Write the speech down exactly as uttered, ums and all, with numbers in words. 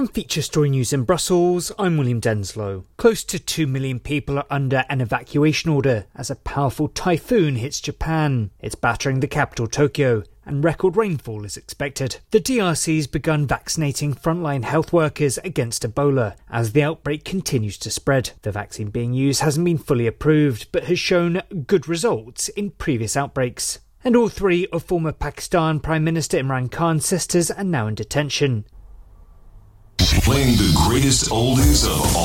From Feature Story News in Brussels, I'm William Denslow. Close to two million people are under an evacuation order as a powerful typhoon hits Japan. It's battering the capital, Tokyo, and record rainfall is expected. The D R C's begun vaccinating frontline health workers against Ebola as the outbreak continues to spread. The vaccine being used hasn't been fully approved, but has shown good results in previous outbreaks. And all three of former Pakistan Prime Minister Imran Khan's sisters are now in detention. Playing the greatest oldies of all